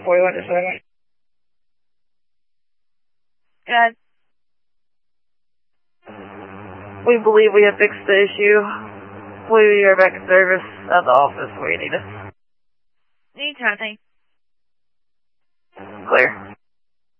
for you in a second. Good. We believe we have fixed the issue. We are back in service at the office where you need us. Anytime, thanks. Clear.